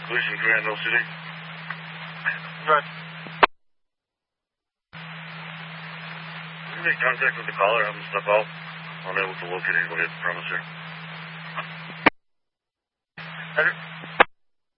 Collision Command, LCD. Right. Can you make contact with the caller, have him step out? I'm able to locate anybody at the premise here. Better.